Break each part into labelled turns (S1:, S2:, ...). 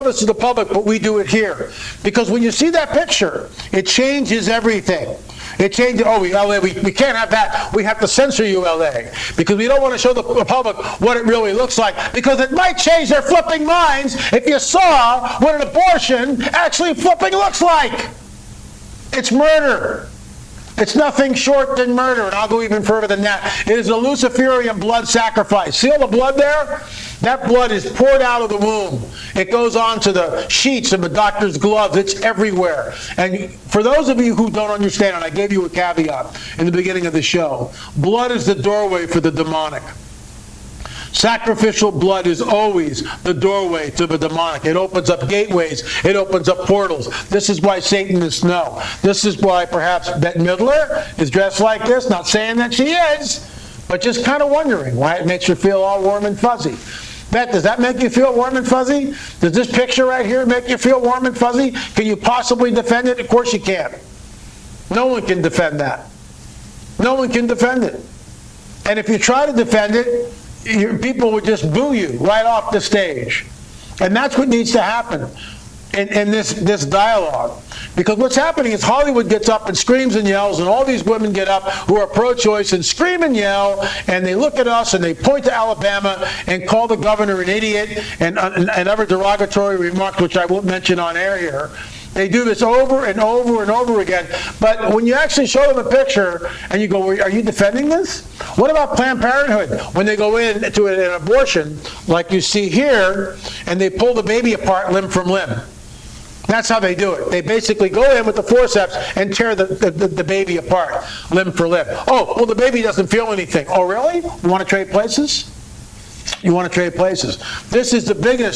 S1: this to the public, but we do it here. Because when you see that picture, it changes everything. It changes, LA, we can't have that. We have to censor you, LA. Because we don't want to show the public what it really looks like. Because it might change their flipping minds if you saw what an abortion actually flipping looks like. It's murder. It's nothing short than murder, and I'll go even further than that. It is a Luciferian blood sacrifice. See all the blood there? That blood is poured out of the womb. It goes onto the sheets of the doctor's gloves. It's everywhere. And for those of you who don't understand, and I gave you a caveat in the beginning of the show, blood is the doorway for the demonic. Sacrificial blood is always the doorway to the demonic. It opens up gateways. It opens up portals. This is why Satanists know. This is why perhaps Bette Midler is dressed like this. Not saying that she is, but just kind of wondering why it makes her feel all warm and fuzzy. Bette, does that make you feel warm and fuzzy? Does this picture right here make you feel warm and fuzzy? Can you possibly defend it? Of course you can't. No one can defend that. No one can defend it. And if you try to defend it, people would just boo you right off the stage. And that's what needs to happen in this dialogue. Because what's happening is Hollywood gets up and screams and yells, and all these women get up who are pro-choice and scream and yell, and they look at us and they point to Alabama and call the governor an idiot and other derogatory remarks, which I won't mention on air here. They do this over and over and over again. But when you actually show them a picture and you go, are you defending this? What about Planned Parenthood? When they go into an abortion, like you see here, and they pull the baby apart limb from limb. That's how they do it. They basically go in with the forceps and tear the baby apart, limb for limb. Oh, well, the baby doesn't feel anything. Oh, really? You want to trade places? You want to trade places. This is the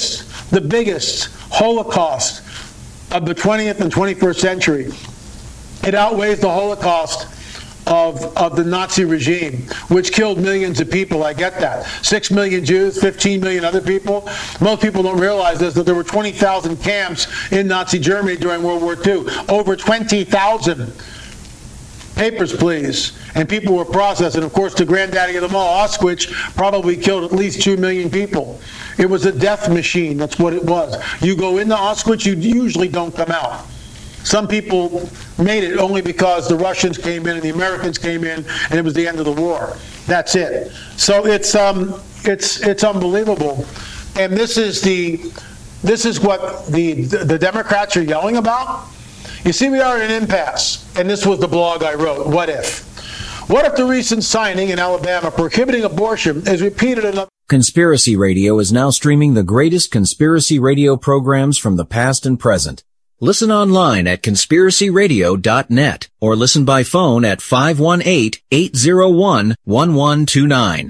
S1: biggest Holocaust of the 20th and 21st century. It outweighs the Holocaust of the Nazi regime, which killed millions of people. I get that. 6 million Jews, 15 million other people. Most people don't realize this, that there were 20,000 camps in Nazi Germany during World War II. Over 20,000. Papers, please. And people were processed. And of course, the granddaddy of them all, Auschwitz, probably killed at least 2 million people. It was a death machine. That's what it was. You go into Auschwitz, you usually don't come out. Some people made it only because the Russians came in and the Americans came in, and it was the end of the war. That's it. So it's unbelievable. And this is what the Democrats are yelling about. You see, we are at an impasse, and this was the blog I wrote. What if? What if the recent signing in Alabama prohibiting abortion is repeated another?
S2: Conspiracy Radio is now streaming the greatest conspiracy radio programs from the past and present. Listen online at conspiracyradio.net or listen by phone at 518-801-1129,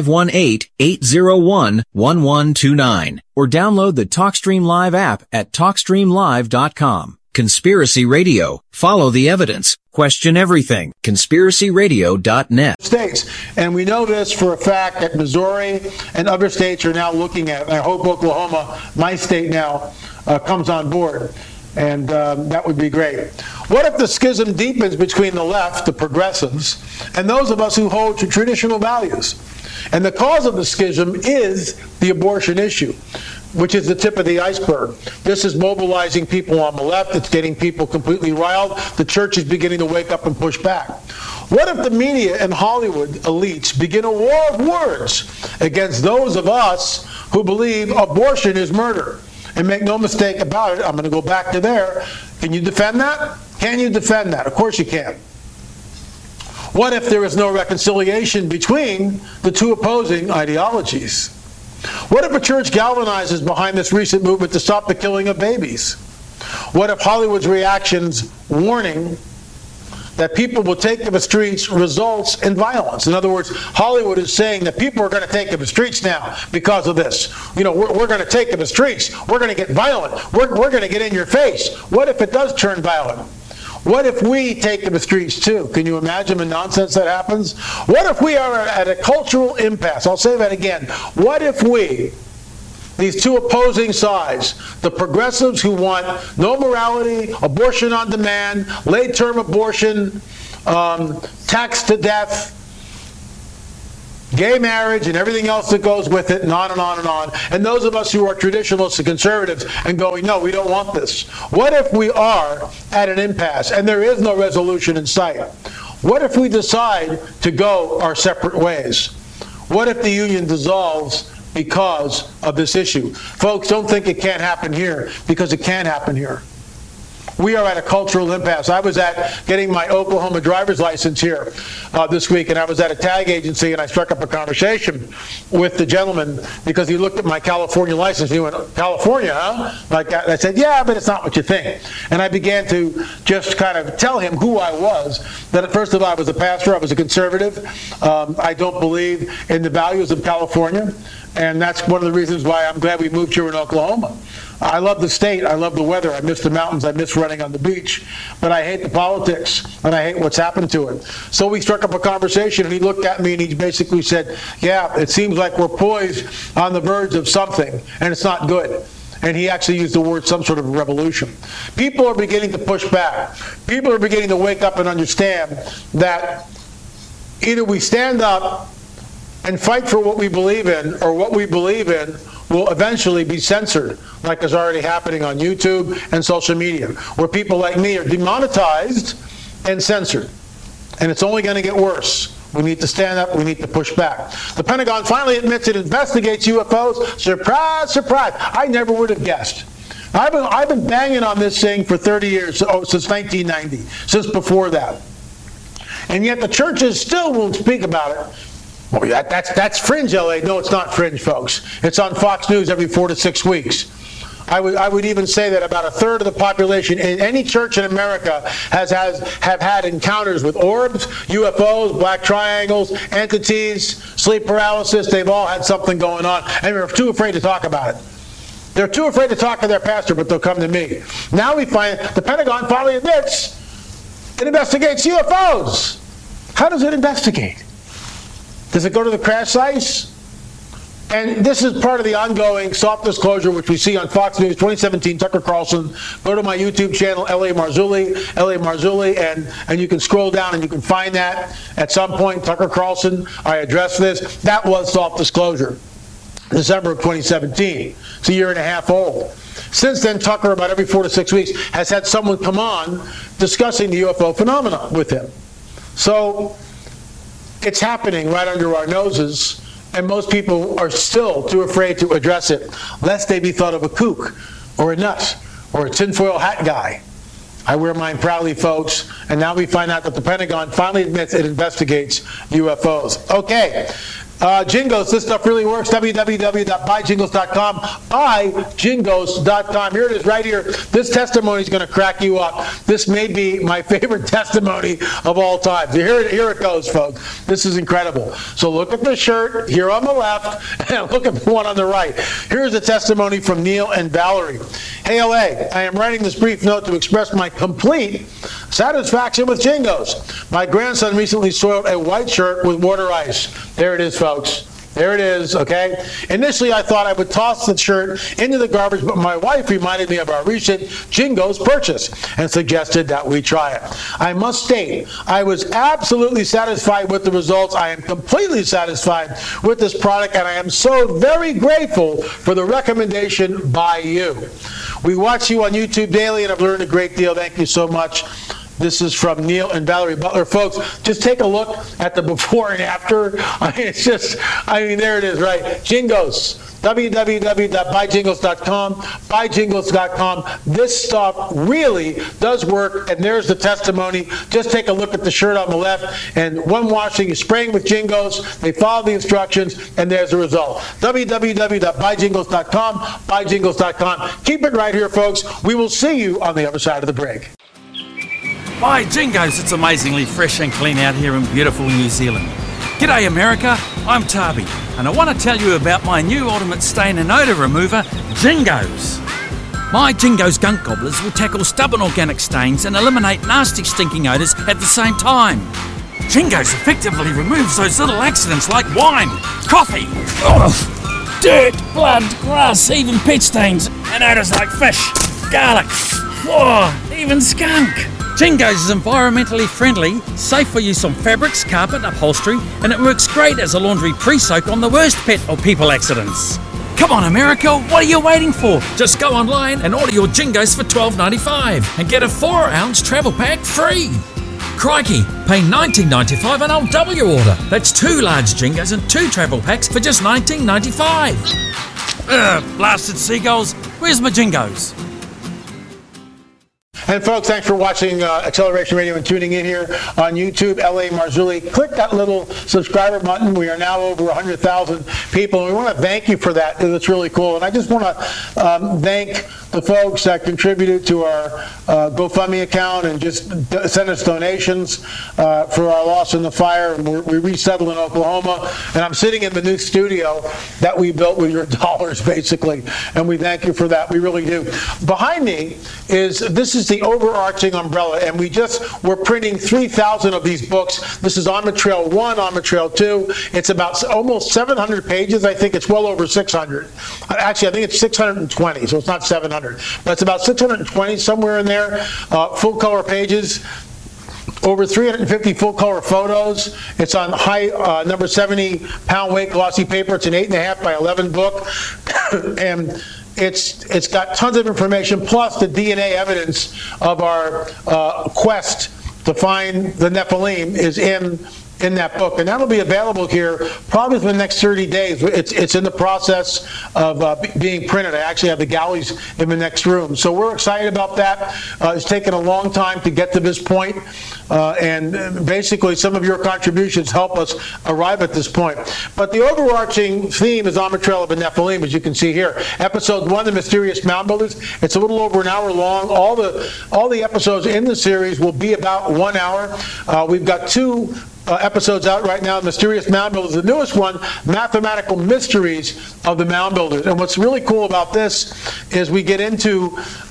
S2: 518-801-1129, or download the TalkStream Live app at TalkStreamLive.com. Conspiracy Radio. Follow the evidence. Question everything. ConspiracyRadio.net.
S1: States. And we know this for a fact that Missouri and other states are now looking at it. I hope Oklahoma, my state now, comes on board. And that would be great. What if the schism deepens between the left, the progressives, and those of us who hold to traditional values? And the cause of the schism is the abortion issue, which is the tip of the iceberg. This is mobilizing people on the left. It's getting people completely riled. The church is beginning to wake up and push back. What if the media and Hollywood elites begin a war of words against those of us who believe abortion is murder? And make no mistake about it, I'm going to go back to there. Can you defend that? Can you defend that? Of course you can. What if there is no reconciliation between the two opposing ideologies? What if a church galvanizes behind this recent movement to stop the killing of babies? What if Hollywood's reactions warning that people will take to the streets results in violence? In other words, Hollywood is saying that people are going to take to the streets now because of this. You know, we're going to take to the streets. We're going to get violent. We're going to get in your face. What if it does turn violent? What if we take to the streets too? Can you imagine the nonsense that happens? What if we are at a cultural impasse? I'll say that again. What if we, these two opposing sides, the progressives who want no morality, abortion on demand, late-term abortion, taxed to death, gay marriage and everything else that goes with it, and on and on and on. And those of us who are traditionalists and conservatives and going, no, we don't want this. What if we are at an impasse and there is no resolution in sight? What if we decide to go our separate ways? What if the union dissolves because of this issue? Folks, don't think it can't happen here, because it can happen here. We are at a cultural impasse. I was at getting my Oklahoma driver's license here this week, and I was at a tag agency, and I struck up a conversation with the gentleman because he looked at my California license. He went, "California, huh?" Like that. I said, "Yeah, but it's not what you think." And I began to just kind of tell him who I was. That first of all, I was a pastor. I was a conservative. I don't believe in the values of California, and that's one of the reasons why I'm glad we moved here in Oklahoma. I love the state. I love the weather. I miss the mountains. I miss running on the beach. But I hate the politics, and I hate what's happened to it. So we struck up a conversation, and he looked at me, and he basically said, "Yeah, it seems like we're poised on the verge of something, and it's not good." And he actually used the word some sort of revolution. People are beginning to push back. People are beginning to wake up and understand that either we stand up and fight for what we believe in, or what we believe in will eventually be censored, like is already happening on YouTube and social media, where people like me are demonetized and censored. And it's only going to get worse. We need to stand up. We need to push back. The Pentagon finally admits it investigates UFOs. Surprise, surprise. I never would have guessed. I've been banging on this thing for 30 years, since 1990, since before that. And yet the churches still won't speak about it. Well, that's fringe, LA. No, it's not fringe, folks. It's on Fox News every 4 to 6 weeks. I would even say that about a third of the population in any church in America have had encounters with orbs, UFOs, black triangles, entities, sleep paralysis. They've all had something going on, and they're too afraid to talk about it. They're too afraid to talk to their pastor, but they'll come to me. Now we find the Pentagon finally admits it investigates UFOs. How does it investigate? Does it go to the crash sites? And this is part of the ongoing soft disclosure, which we see on Fox News 2017, Tucker Carlson. Go to my YouTube channel, L.A. Marzulli, and you can scroll down and you can find that. At some point, Tucker Carlson, I addressed this. That was soft disclosure, December of 2017. It's a year and a half old. Since then, Tucker, about every 4 to 6 weeks, has had someone come on discussing the UFO phenomenon with him. So it's happening right under our noses, and most people are still too afraid to address it, lest they be thought of a kook or a nut or a tinfoil hat guy. I wear mine proudly, folks, and now we find out that the Pentagon finally admits it investigates UFOs. Okay. Jingos, this stuff really works. www.buyjingos.com. Buyjingos.com. Here it is right here. This testimony is going to crack you up. This may be my favorite testimony of all time. So here it goes, folks. This is incredible. So look at the shirt here on the left, and look at the one on the right. Here's a testimony from Neil and Valerie. Hey, LA, I am writing this brief note to express my complete satisfaction with Jingos. My grandson recently soiled a white shirt with water ice. There it is, folks. There it is, okay? Initially, I thought I would toss the shirt into the garbage, but my wife reminded me of our recent Jingos purchase and suggested that we try it. I must state, I was absolutely satisfied with the results. I am completely satisfied with this product, and I am so very grateful for the recommendation by you. We watch you on YouTube daily, and I've learned a great deal. Thank you so much. This is from Neil and Valerie Butler. Folks, just take a look at the before and after. There it is, right? Jingos. www.buyjingos.com. Buyjingos.com. This stuff really does work, and there's the testimony. Just take a look at the shirt on the left, and one washing is spraying with Jingos. They follow the instructions, and there's the result. www.buyjingos.com. Buyjingos.com. Keep it right here, folks. We will see you on the other side of the break.
S3: By Jingos, it's amazingly fresh and clean out here in beautiful New Zealand. G'day America, I'm Tarby, and I want to tell you about my new ultimate stain and odour remover, Jingos. My Jingos gunk gobblers will tackle stubborn organic stains and eliminate nasty stinking odours at the same time. Jingos effectively removes those little accidents like wine, coffee, dirt, blood, grass, even pet stains, and odours like fish, garlic, even skunk. Jingoes is environmentally friendly, safe for use on fabrics, carpet, upholstery, and it works great as a laundry pre-soak on the worst pet or people accidents. Come on, America, what are you waiting for? Just go online and order your Jingoes for $12.95 and get a 4-ounce travel pack free. Crikey, pay $19.95 and I'll double your order. That's 2 large Jingoes and 2 travel packs for just $19.95. Blasted seagulls, where's my Jingoes?
S1: And folks, thanks for watching Acceleration Radio and tuning in here on YouTube. L.A. Marzulli. Click that little subscriber button. We are now over 100,000 people, and we want to thank you for that. It's really cool. And I just want to thank the folks that contributed to our GoFundMe account and just sent us donations for our loss in the fire. And we resettled in Oklahoma. And I'm sitting in the new studio that we built with your dollars, basically. And we thank you for that. We really do. Behind me this is the overarching umbrella, and we're printing 3,000 of these books. This is On the Trail 1, On the Trail 2. It's about almost 700 pages. I think it's well over 600. Actually, I think it's 620, so it's not 700. But it's about 620, somewhere in there, full-color pages. Over 350 full-color photos. It's on high number 70-pound weight glossy paper. It's an 8.5 by 11 book. And it's got tons of information, plus the DNA evidence of our quest to find the Nephilim is in that book, and that'll be available here probably for the next 30 days. It's in the process of being printed. I actually have the galleys in the next room, so we're excited about that. It's taken a long time to get to this point, and basically some of your contributions help us arrive at this point. But the overarching theme is On the Trail of the Nephilim, as you can see here. Episode 1, The Mysterious Mound Builders. It's a little over an hour long. All the episodes in the series will be about 1 hour. We've got 2 episodes out right now, Mysterious Mound Builders. The newest one, Mathematical Mysteries of the Mound Builders. And what's really cool about this is we get into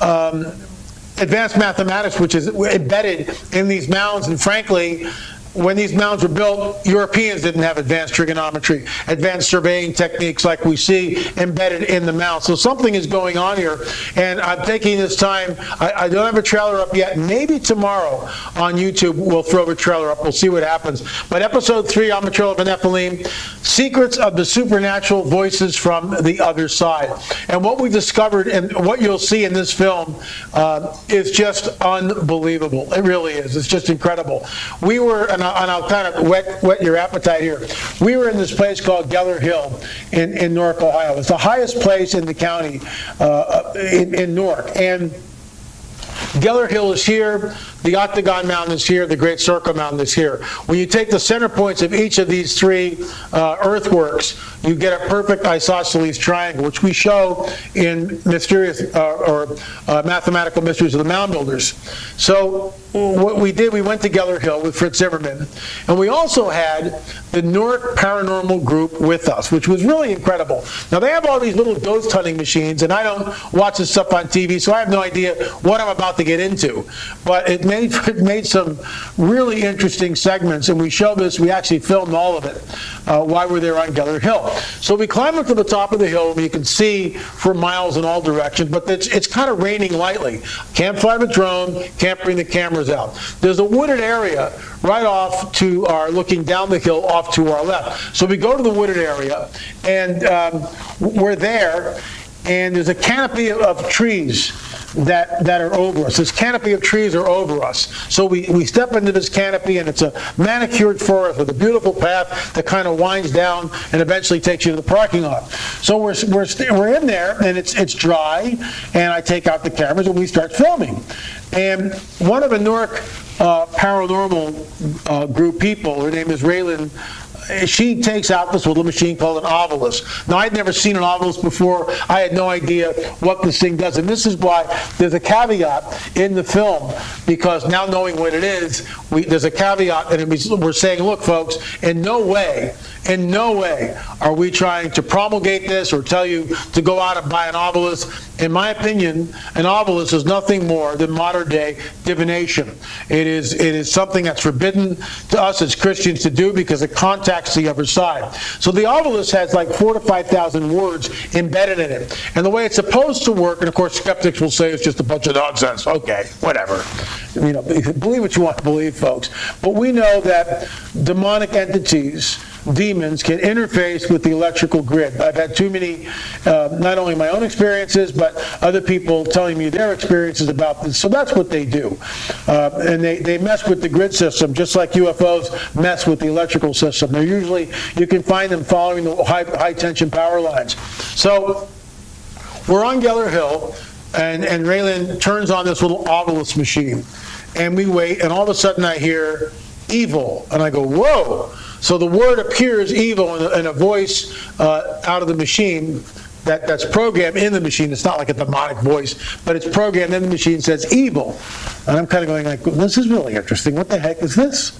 S1: advanced mathematics, which is embedded in these mounds. And frankly, when these mounds were built, Europeans didn't have advanced trigonometry, advanced surveying techniques like we see embedded in the mound. So something is going on here, and I'm taking this time. I don't have a trailer up yet. Maybe tomorrow on YouTube we'll throw a trailer up. We'll see what happens. But episode 3, On the Trail of the Nephilim, Secrets of the Supernatural Voices from the Other Side. And what we discovered and what you'll see in this film is just unbelievable. It really is. It's just incredible. We were, and I'll kind of whet your appetite here. We were in this place called Geller Hill in Newark, Ohio. It's the highest place in the county in Newark. And Geller Hill is here, the Octagon Mountain is here, the Great Circle Mountain is here. When you take the center points of each of these 3 earthworks, you get a perfect isosceles triangle, which we show in mysterious mathematical mysteries of the mound builders. So what we did, we went to Geller Hill with Fritz Zimmerman, and we also had the Newark Paranormal Group with us, which was really incredible. Now they have all these little ghost hunting machines, and I don't watch this stuff on TV, so I have no idea what I'm about to get into. But it made some really interesting segments, and we showed this. We actually filmed all of it while we're there on Geller Hill. So we climb up to the top of the hill, and you can see for miles in all directions, but it's kind of raining lightly. Can't fly the drone, can't bring the cameras out. There's a wooded area right off to our, looking down the hill off to our left. So we go to the wooded area, and we're there, and there's a canopy of trees that are over us. This canopy of trees are over us. So we step into this canopy, and it's a manicured forest with a beautiful path that kind of winds down and eventually takes you to the parking lot. So we're in there, and it's dry, and I take out the cameras and we start filming. And one of the Newark paranormal group people, her name is Raylan, she takes out this little machine called an Ovilus. Now, I'd never seen an Ovilus before. I had no idea what this thing does. And this is why there's a caveat in the film, because now knowing what it is, there's a caveat, and we're saying, look, folks, in no way are we trying to promulgate this or tell you to go out and buy an Ovilus. In my opinion, an Ovilus is nothing more than modern-day divination. It is something that's forbidden to us as Christians to do because it contacts attached to the other side. So the obelisk has like 4,000 to 5,000 words embedded in it. And the way it's supposed to work, and of course skeptics will say it's just a bunch of nonsense. Okay, whatever. Believe what you want to believe, folks. But we know that demonic entities, demons, can interface with the electrical grid. I've had too many, not only my own experiences, but other people telling me their experiences about this. So that's what they do. And they mess with the grid system, just like UFOs mess with the electrical system. They're usually, you can find them following the high tension power lines. So we're on Geller Hill, and Raylan turns on this little obelisk machine. And we wait, and all of a sudden I hear evil. And I go, whoa. So the word appears, evil, in a voice out of the machine that's programmed in the machine. It's not like a demonic voice, but it's programmed in the machine, says evil. And I'm kind of going like, this is really interesting. What the heck is this?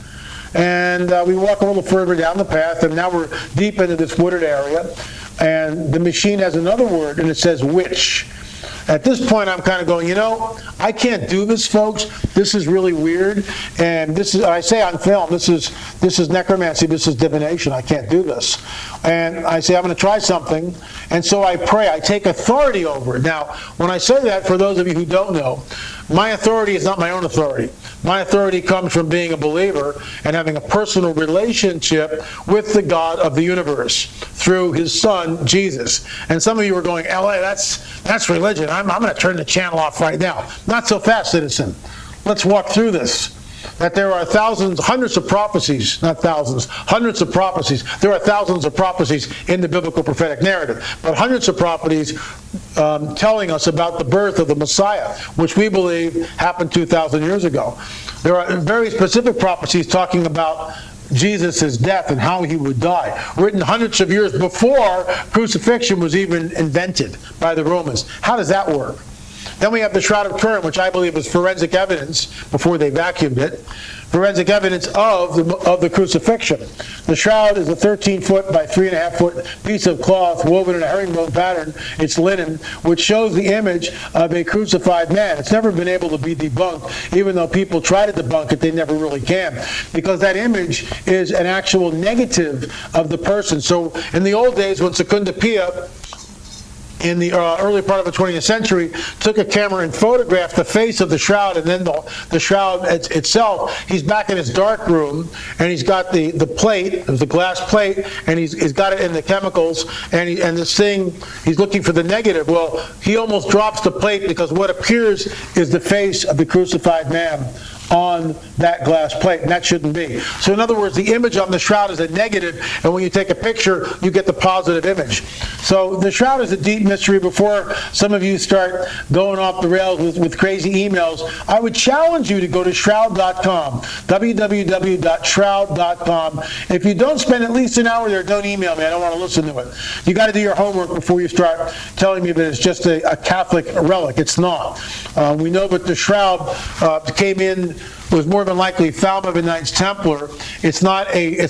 S1: And we walk a little further down the path, and now we're deep into this wooded area. And the machine has another word, and it says witch. At this point, I'm kind of going, I can't do this, folks. This is really weird. And this is, I say on film, this is necromancy, this is divination. I can't do this. And I say, I'm going to try something. And so I pray. I take authority over it. Now, when I say that, for those of you who don't know, my authority is not my own authority. My authority comes from being a believer and having a personal relationship with the God of the universe through his son, Jesus. And some of you are going, L.A., that's religion. I'm going to turn the channel off right now. Not so fast, citizen. Let's walk through this. That there are hundreds of prophecies, not thousands, hundreds of prophecies. There are thousands of prophecies in the biblical prophetic narrative, but hundreds of prophecies telling us about the birth of the Messiah, which we believe happened 2,000 years ago. There are very specific prophecies talking about Jesus' death and how he would die, written hundreds of years before crucifixion was even invented by the Romans. How does that work? Then we have the Shroud of Turin, which I believe is forensic evidence, before they vacuumed it, forensic evidence of the crucifixion. The shroud is a 13-foot by 3.5-foot piece of cloth woven in a herringbone pattern. It's linen, which shows the image of a crucified man. It's never been able to be debunked. Even though people try to debunk it, they never really can, because that image is an actual negative of the person. So in the old days, when Secunda Pia, in the early part of the 20th century, took a camera and photographed the face of the shroud and then the shroud itself. He's back in his dark room, and he's got the plate, the glass plate, and he's got it in the chemicals, and this thing, he's looking for the negative. Well, he almost drops the plate because what appears is the face of the crucified man on that glass plate, and that shouldn't be. So in other words, the image on the shroud is a negative, and when you take a picture, you get the positive image. So the shroud is a deep mystery. Before some of you start going off the rails with crazy emails, I would challenge you to go to shroud.com, www.shroud.com. If you don't spend at least an hour there, don't email me. I don't want to listen to it. You got to do your homework before you start telling me that it's just a Catholic relic. It's not. We know that the shroud came in, was more than likely Thalma of the Knights Templar. It's not a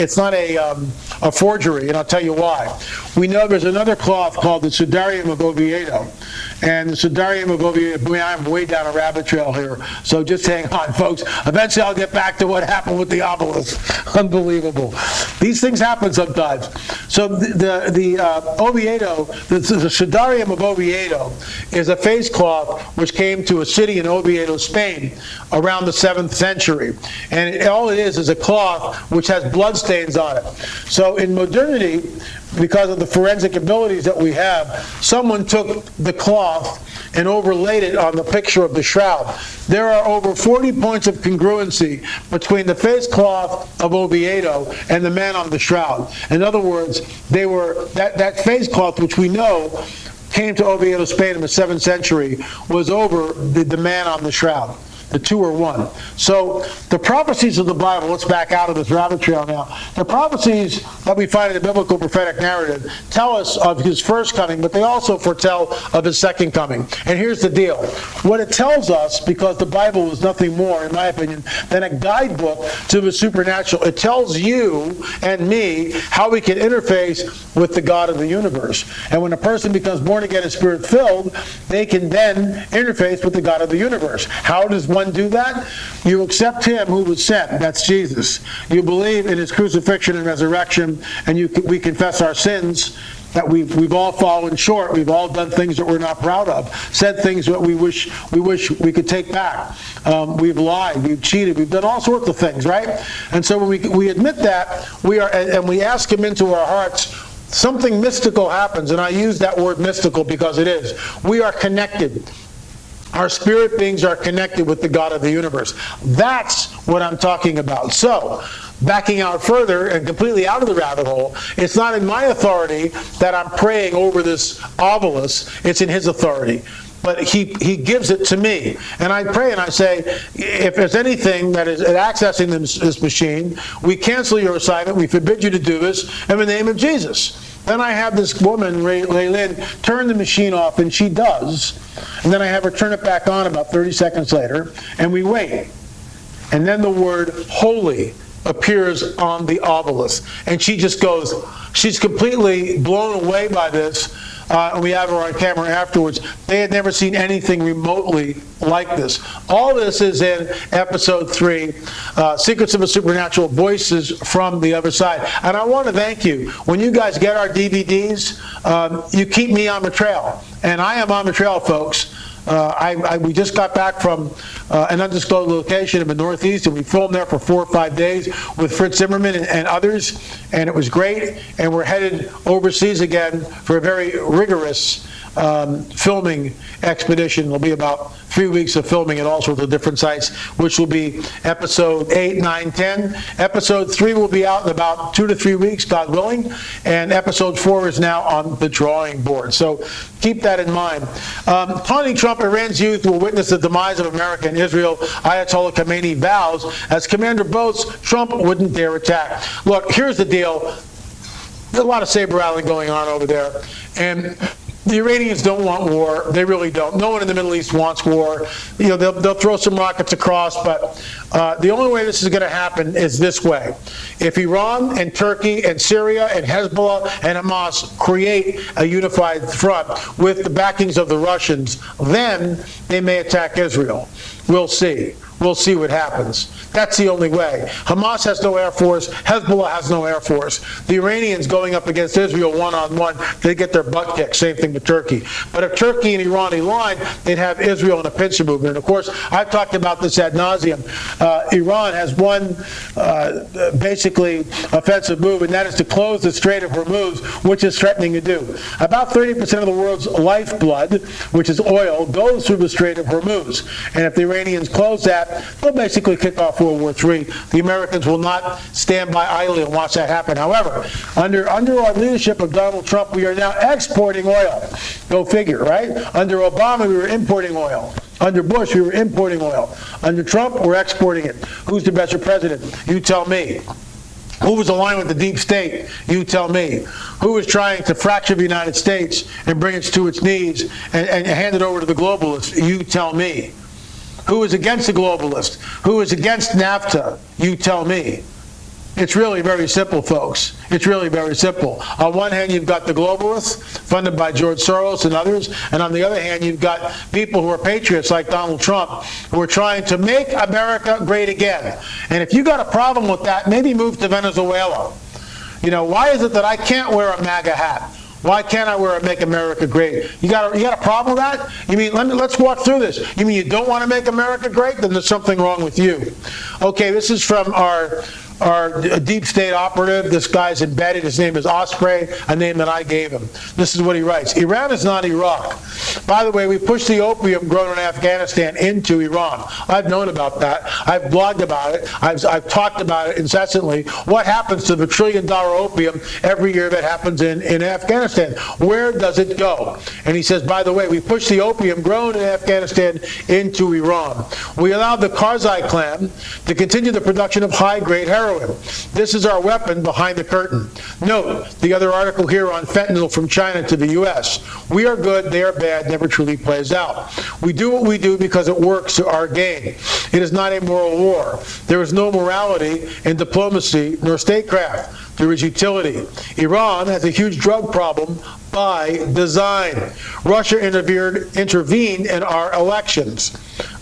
S1: forgery, and I'll tell you why. We know there's another cloth called the Sudarium of Oviedo. And the Sudarium of Oviedo, I'm way down a rabbit trail here, so just hang on, folks. Eventually I'll get back to what happened with the obelisk. Unbelievable. These things happen sometimes. So the Oviedo, the Sudarium of Oviedo is a face cloth which came to a city in Oviedo, Spain, around the 7th century. And all it is a cloth which has bloodstains on it. So in modernity, because of the forensic abilities that we have, someone took the cloth and overlaid it on the picture of the shroud. There are over 40 points of congruency between the face cloth of Oviedo and the man on the shroud. In other words, they were that face cloth, which we know came to Oviedo, Spain in the 7th century, was over the man on the shroud. The two are one. So the prophecies of the Bible, let's back out of this rabbit trail now. The prophecies that we find in the biblical prophetic narrative tell us of his first coming, but they also foretell of his second coming. And here's the deal. What it tells us, because the Bible is nothing more, in my opinion, than a guidebook to the supernatural. It tells you and me how we can interface with the God of the universe. And when a person becomes born again and spirit-filled, they can then interface with the God of the universe. How does one one do that? You accept him who was sent, that's Jesus. You believe in his crucifixion and resurrection, and we confess our sins, that we've all fallen short. We've all done things that we're not proud of, said things that we wish we could take back. We've lied, we've cheated, we've done all sorts of things, right? And so when we admit that, and we ask him into our hearts, something mystical happens, and I use that word mystical because it is. We are connected. Our spirit beings are connected with the God of the universe. That's what I'm talking about. So, backing out further and completely out of the rabbit hole, it's not in my authority that I'm praying over this obelisk. It's in his authority. But he gives it to me. And I pray and I say, if there's anything that is accessing this machine, we cancel your assignment. We forbid you to do this in the name of Jesus. Then I have this woman, Laylin, turn the machine off, and she does. And then I have her turn it back on about 30 seconds later, and we wait. And then the word holy appears on the obelisk. And she just goes, she's completely blown away by this. And we have her on camera afterwards. They had never seen anything remotely like this. All this is in episode 3, Secrets of a Supernatural, Voices from the Other Side. And I want to thank you. When you guys get our DVDs, you keep me on the trail. And I am on the trail, folks. We just got back from an undisclosed location in the Northeast, and we filmed there for 4 or 5 days with Fritz Zimmerman and others, and it was great. And we're headed overseas again for a very rigorous filming expedition. It'll be about 3 weeks of filming at all sorts of different sites, which will be episode 8, 9, 10. Episode 3 will be out in about 2 to 3 weeks, God willing, and episode 4 is now on the drawing board. So keep that in mind. Taunting Trump, Iran's youth will witness the demise of America and Israel. Ayatollah Khamenei vows, as commander boasts, Trump wouldn't dare attack. Look, here's the deal. There's a lot of saber-rattling going on over there, and the Iranians don't want war. They really don't. No one in the Middle East wants war. You know, they'll throw some rockets across, but the only way this is going to happen is this way. If Iran and Turkey and Syria and Hezbollah and Hamas create a unified front with the backings of the Russians, then they may attack Israel. We'll see. We'll see what happens. That's the only way. Hamas has no air force. Hezbollah has no air force. The Iranians going up against Israel one-on-one, they get their butt kicked. Same thing with Turkey. But if Turkey and Iran align, they'd have Israel in a pincer movement. And of course, I've talked about this ad nauseum. Iran has one basically offensive move, and that is to close the Strait of Hormuz, which is threatening to do. About 30% of the world's lifeblood, which is oil, goes through the Strait of Hormuz. And if the Iranians close that, they'll basically kick off World War III. The Americans will not stand by idly and watch that happen. However, under our leadership of Donald Trump, we are now exporting oil. Go figure, right? Under Obama, we were importing oil. Under Bush, we were importing oil. Under Trump, we're exporting it. Who's the better president? You tell me. Who was aligned with the deep state? You tell me. Who was trying to fracture the United States and bring it to its knees and hand it over to the globalists? You tell me. Who is against the globalists? Who is against NAFTA? You tell me. It's really very simple, folks. It's really very simple. On one hand, you've got the globalists, funded by George Soros and others, and on the other hand, you've got people who are patriots like Donald Trump, who are trying to make America great again. And if you got a problem with that, maybe move to Venezuela. You know, why is it that I can't wear a MAGA hat? Why can't I wear a Make America Great? You got a problem with that? You mean, let's walk through this. You mean you don't want to make America great? Then there's something wrong with you. Okay, this is from our deep state operative. This guy's embedded. His name is Osprey, a name that I gave him. This is what he writes. Iran is not Iraq. By the way, we pushed the opium grown in Afghanistan into Iran. I've known about that. I've blogged about it. I've talked about it incessantly. What happens to the $1 trillion opium every year that happens in Afghanistan? Where does it go? And he says, by the way, we pushed the opium grown in Afghanistan into Iran. We allowed the Karzai clan to continue the production of high-grade heroin. This is our weapon behind the curtain. Note the other article here on fentanyl from China to the U.S. We are good, they are bad, never truly plays out. We do what we do because it works to our gain. It is not a moral war. There is no morality in diplomacy nor statecraft. There is utility. Iran has a huge drug problem by design. Russia intervened in our elections.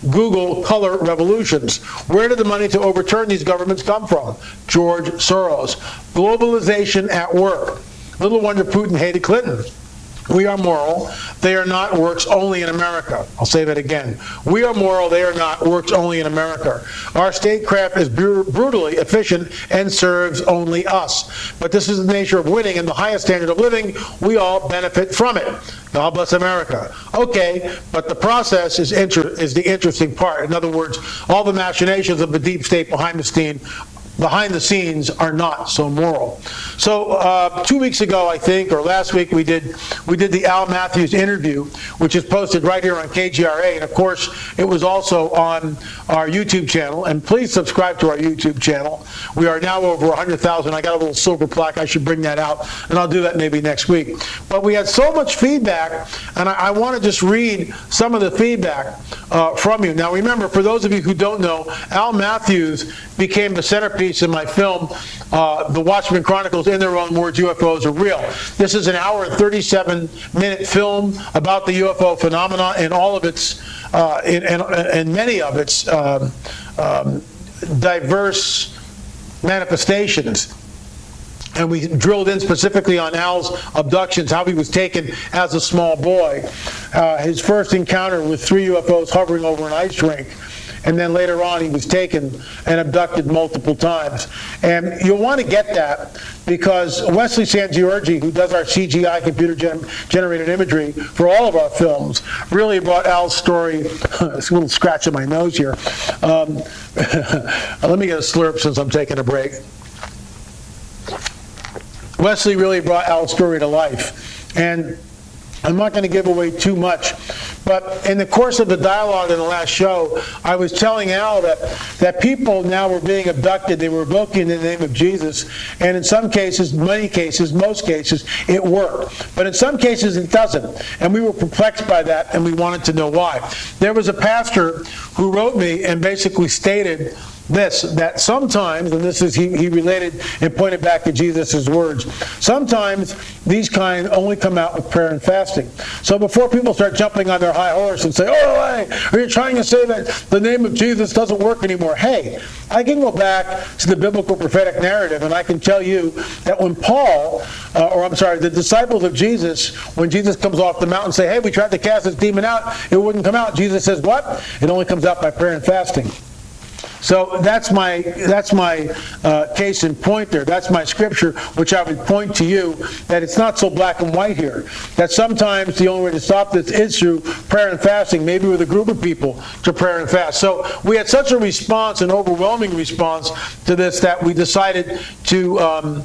S1: Google color revolutions. Where did the money to overturn these governments come from? George Soros. Globalization at work. Little wonder Putin hated Clinton. We are moral. They are not. Works only in America. I'll say that again. We are moral. They are not. Works only in America. Our statecraft is brutally efficient and serves only us. But this is the nature of winning and the highest standard of living. We all benefit from it. God bless America. Okay, but the process is the interesting part. In other words, all the machinations of the deep state behind the scenes are not so moral. So 2 weeks ago, I think, or last week, we did the Al Matthews interview, which is posted right here on KGRA, and of course, it was also on our YouTube channel. And please subscribe to our YouTube channel. We are now over 100,000. I got a little silver plaque. I should bring that out, and I'll do that maybe next week. But we had so much feedback, and I want to just read some of the feedback from you. Now, remember, for those of you who don't know, Al Matthews became the centerpiece in my film, The Watchmen Chronicles, in their own words, UFOs are real. This is an hour and 37-minute film about the UFO phenomenon and all of its, and many of its diverse manifestations. And we drilled in specifically on Al's abductions, how he was taken as a small boy, his first encounter with 3 UFOs hovering over an ice rink. And then later on, he was taken and abducted multiple times. And you'll want to get that because Wesley Sangiorgi, who does our CGI computer-generated imagery for all of our films, really brought Al's story. It's a little scratch on my nose here. Let me get a slurp since I'm taking a break. Wesley really brought Al's story to life. And I'm not going to give away too much, but in the course of the dialogue in the last show, I was telling Al that people now were being abducted. They were invoking the name of Jesus, and in some cases, many cases, most cases, it worked. But in some cases, it doesn't, and we were perplexed by that, and we wanted to know why. There was a pastor who wrote me and basically stated this, that sometimes, and this is, he related and pointed back to Jesus' words, sometimes these kind only come out with prayer and fasting. So before people start jumping on their high horse and say, oh, hey, are you trying to say that the name of Jesus doesn't work anymore? Hey, I can go back to the biblical prophetic narrative, and I can tell you that when the disciples of Jesus, when Jesus comes off the mountain and say, hey, we tried to cast this demon out, it wouldn't come out. Jesus says, what? It only comes out by prayer and fasting. So that's my case in point there. That's my scripture, which I would point to you, that it's not so black and white here. That sometimes the only way to stop this is through prayer and fasting, maybe with a group of people to prayer and fast. So we had such a response, an overwhelming response to this, that we decided to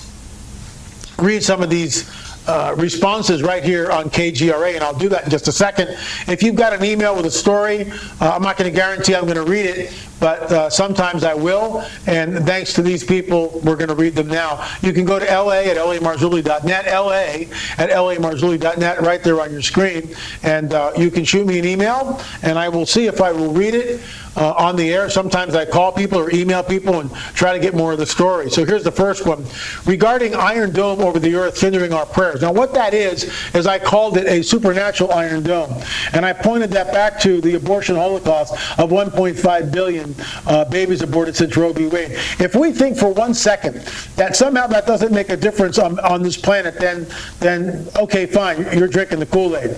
S1: read some of these responses right here on KGRA, and I'll do that in just a second. If you've got an email with a story, I'm not going to guarantee I'm going to read it, but sometimes I will, and thanks to these people, we're going to read them now. You can go to la@lamarzulli.net, la@lamarzulli.net, right there on your screen, and you can shoot me an email, and I will see if I will read it on the air. Sometimes I call people or email people and try to get more of the story. So here's the first one. Regarding Iron Dome over the earth hindering our prayers. Now what that is I called it a supernatural Iron Dome. And I pointed that back to the abortion holocaust of 1.5 billion babies aborted since Roe v. Wade. If we think for 1 second that somehow that doesn't make a difference on this planet, then okay, fine, you're drinking the Kool-Aid.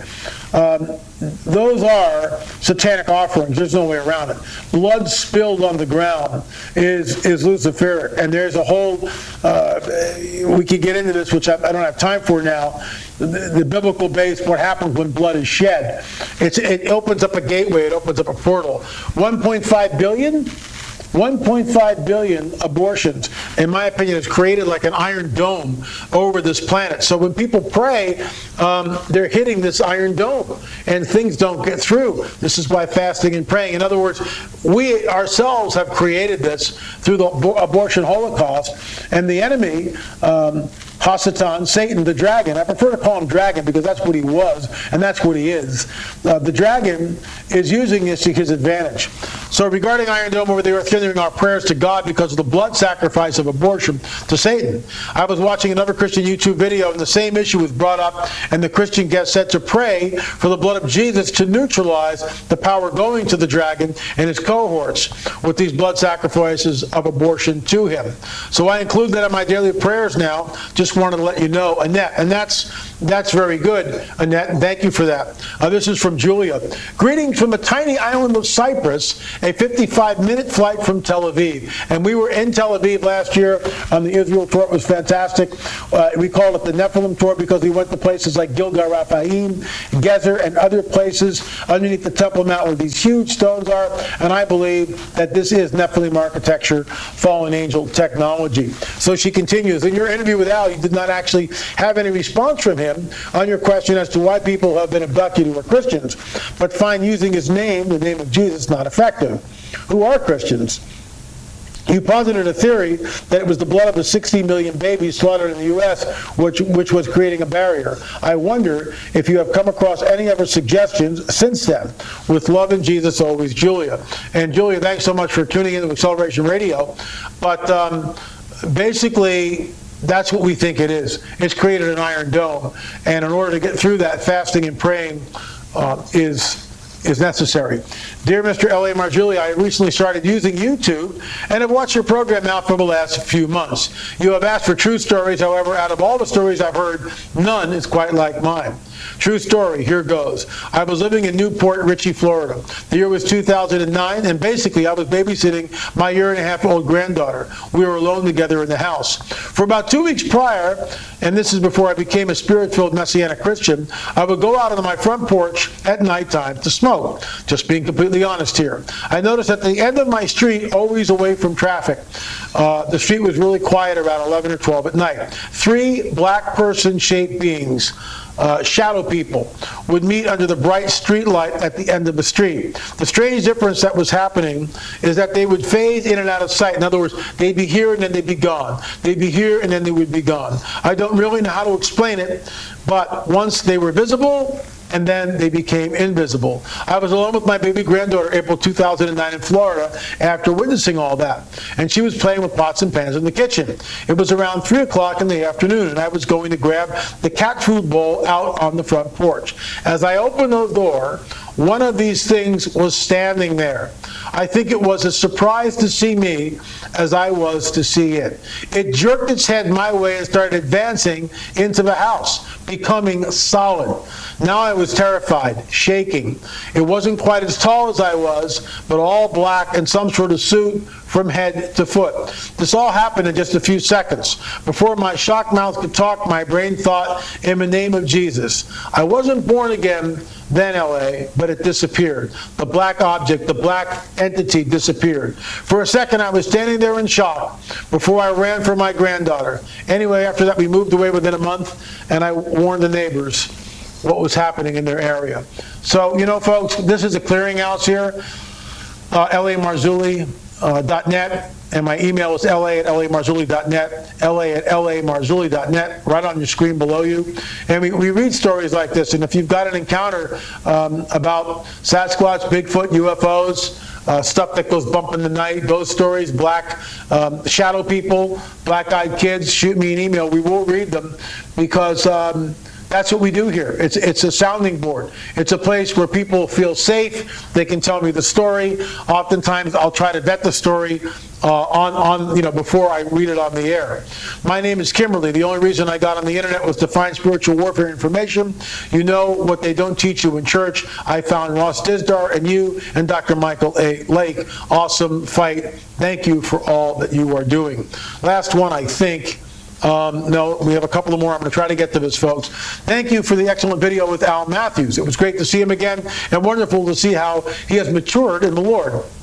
S1: Those are satanic offerings. There's no way around it. Blood spilled on the ground is Luciferic. And there's a whole, we could get into this, which I don't have time for now, the biblical base, what happens when blood is shed. It opens up a gateway, it opens up a portal. 1.5 billion? 1.5 billion abortions, in my opinion, is created like an iron dome over this planet. So when people pray, they're hitting this iron dome, and things don't get through. This is why fasting and praying. In other words, we ourselves have created this through the abortion holocaust, and the enemy, Hasatan, Satan, the dragon. I prefer to call him dragon because that's what he was, and that's what he is. The dragon is using this to his advantage. So regarding Iron Dome over the earth, continuing our prayers to God because of the blood sacrifice of abortion to Satan. I was watching another Christian YouTube video and the same issue was brought up, and the Christian guest said to pray for the blood of Jesus to neutralize the power going to the dragon and his cohorts with these blood sacrifices of abortion to him. So I include that in my daily prayers now. Just wanted to let you know, Annette. And that's very good, Annette, and thank you for that. This is from Julia. Greetings from the tiny island of Cyprus, a 55-minute flight from Tel Aviv. And we were in Tel Aviv last year on the Israel tour. It was fantastic. We called it the Nephilim tour because we went to places like Gilgal Raphaim, Gezer, and other places underneath the Temple Mount where these huge stones are. And I believe that this is Nephilim architecture, fallen angel technology. So she continues, in your interview with Al, you did not actually have any response from him on your question as to why people who have been abducted who are Christians, but find using his name, the name of Jesus, not effective. Who are Christians? You posited a theory that it was the blood of the 60 million babies slaughtered in the U.S. which was creating a barrier. I wonder if you have come across any other suggestions since then. With love and Jesus always, Julia. And Julia, thanks so much for tuning in to Acceleration Radio. But basically, that's what we think it is. It's created an Iron Dome. And in order to get through that, fasting and praying is necessary. Dear Mr. L.A. Marzulli, I recently started using YouTube and have watched your program now for the last few months. You have asked for true stories. However, out of all the stories I've heard, none is quite like mine. True story, here goes. I was living in Newport Richey, Florida. The year was 2009, and basically I was babysitting my year-and-a-half-old granddaughter. We were alone together in the house. For about 2 weeks prior, and this is before I became a spirit-filled Messianic Christian, I would go out onto my front porch at nighttime to smoke. Just being completely honest here. I noticed at the end of my street, always away from traffic, the street was really quiet around 11 or 12 at night. 3 black person-shaped beings, shadow people, would meet under the bright street light at the end of the street. The strange difference that was happening is that they would phase in and out of sight. In other words, they'd be here and then they'd be gone. They'd be here and then they would be gone. I don't really know how to explain it, but once they were visible, and then they became invisible. I was alone with my baby granddaughter April 2009 in Florida after witnessing all that. And she was playing with pots and pans in the kitchen. It was around 3 o'clock in the afternoon, and I was going to grab the cat food bowl out on the front porch. As I opened the door, one of these things was standing there. I think it was a surprise to see me as I was to see it. It jerked its head my way and started advancing into the house, becoming solid. Now I was terrified, shaking. It wasn't quite as tall as I was, but all black and some sort of suit from head to foot. This all happened in just a few seconds. Before my shocked mouth could talk, my brain thought, in the name of Jesus. I wasn't born again then, L.A., but it disappeared. The black object, the black entity disappeared. For a second, I was standing there in shock before I ran for my granddaughter. Anyway, after that, we moved away within a month, and I warned the neighbors what was happening in their area. So, you know, folks, this is a clearinghouse here, LAMarzulli.net, and my email is la@lamarzulli.net, la@lamarzulli.net, right on your screen below you. And we read stories like this, and if you've got an encounter about Sasquatch, Bigfoot, UFOs, stuff that goes bump in the night, those stories, black shadow people, black-eyed kids, shoot me an email. We will read them because that's what we do here. It's a sounding board. It's a place where people feel safe. They can tell me the story. Oftentimes, I'll try to vet the story before I read it on the air. My name is Kimberly. The only reason I got on the internet was to find spiritual warfare information. You know what they don't teach you in church. I found Ross Dizdar and you and Dr. Michael A. Lake. Awesome fight. Thank you for all that you are doing. Last one, I think. No, we have a couple of more. I'm going to try to get to this, folks. Thank you for the excellent video with Al Matthews. It was great to see him again and wonderful to see how he has matured in the Lord.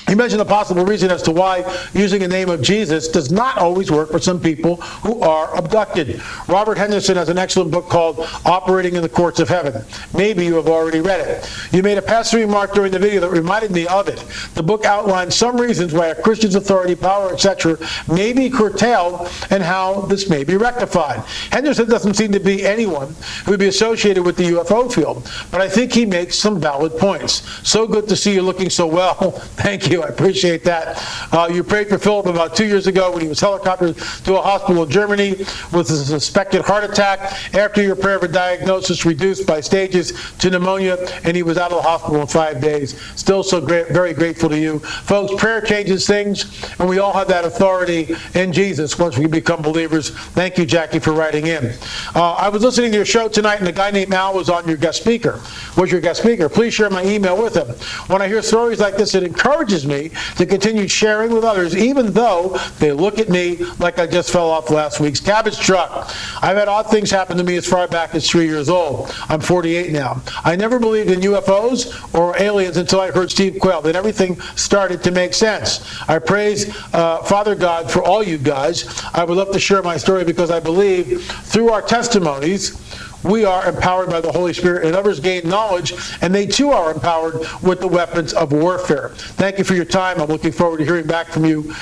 S1: He mentioned a possible reason as to why using the name of Jesus does not always work for some people who are abducted. Robert Henderson has an excellent book called Operating in the Courts of Heaven. Maybe you have already read it. You made a passing remark during the video that reminded me of it. The book outlines some reasons why a Christian's authority, power, etc. may be curtailed and how this may be rectified. Henderson doesn't seem to be anyone who would be associated with the UFO field, but I think he makes some valid points. So good to see you looking so well. Thank you. I appreciate that. You prayed for Philip about 2 years ago when he was helicoptered to a hospital in Germany with a suspected heart attack. After your prayer for diagnosis reduced by stages to pneumonia, and he was out of the hospital in 5 days. Still so very grateful to you. Folks, prayer changes things, and we all have that authority in Jesus once we become believers. Thank you, Jackie, for writing in. I was listening to your show tonight, and a guy named Al was your guest speaker. Please share my email with him. When I hear stories like this, it encourages me to continue sharing with others, even though they look at me like I just fell off last week's cabbage truck. I've had odd things happen to me as far back as 3 years old. I'm 48 now. I never believed in UFOs or aliens until I heard Steve Quayle. Then everything started to make sense. I praise Father God for all you guys. I would love to share my story because I believe through our testimonies, we are empowered by the Holy Spirit, and others gain knowledge, and they too are empowered with the weapons of warfare. Thank you for your time. I'm looking forward to hearing back from you,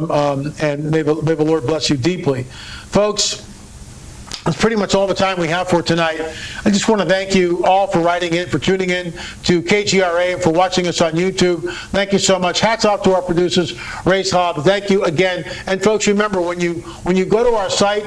S1: and may the Lord bless you deeply. Folks, that's pretty much all the time we have for tonight. I just want to thank you all for writing in, for tuning in to KGRA, and for watching us on YouTube. Thank you so much. Hats off to our producers, Race Hobb. Thank you again. And folks, remember, when you go to our site,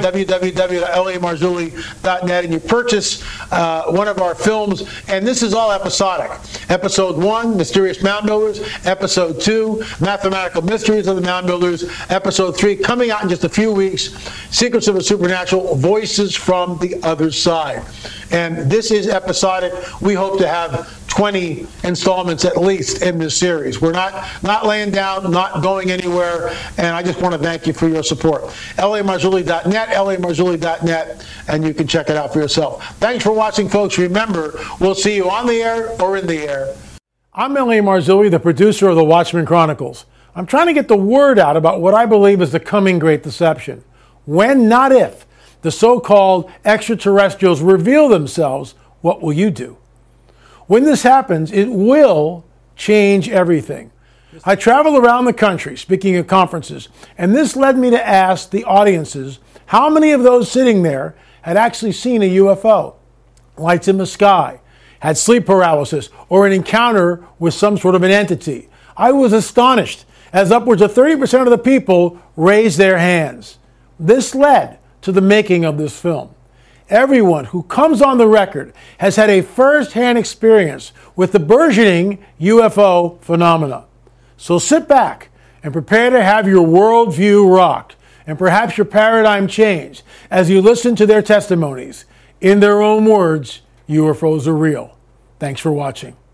S1: www.lamarzulli.net, and you purchase one of our films, and this is all episodic. Episode 1, Mysterious Mound Builders. Episode 2, Mathematical Mysteries of the Mound Builders. Episode 3, coming out in just a few weeks, Secrets of the Supernatural, Voices from the Other Side. And this is episodic. We hope to have 20 installments at least in this series. We're not laying down, not going anywhere, and I just want to thank you for your support. LAMarzulli.net, LAMarzulli.net, and you can check it out for yourself. Thanks for watching, folks. Remember, we'll see you on the air or in the air. I'm L.A. Marzulli, the producer of the Watchmen Chronicles. I'm trying to get the word out about what I believe is the coming great deception. When, not if, the so-called extraterrestrials reveal themselves, what will you do? When this happens, it will change everything. I travel around the country speaking at conferences, and this led me to ask the audiences how many of those sitting there had actually seen a UFO, lights in the sky, had sleep paralysis, or an encounter with some sort of an entity. I was astonished as upwards of 30% of the people raised their hands. This led to the making of this film. Everyone who comes on the record has had a first-hand experience with the burgeoning UFO phenomena. So sit back and prepare to have your worldview rocked and perhaps your paradigm changed as you listen to their testimonies. In their own words, UFOs are real. Thanks for watching.